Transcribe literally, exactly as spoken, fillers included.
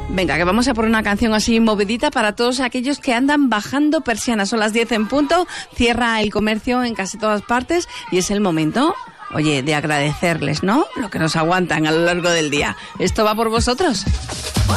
Venga, que vamos a poner una canción así movidita para todos aquellos que andan bajando persianas. Son las diez en punto, cierra el comercio en casi todas partes y es el momento, oye, de agradecerles, ¿no? Lo que nos aguantan a lo largo del día. Esto va por vosotros.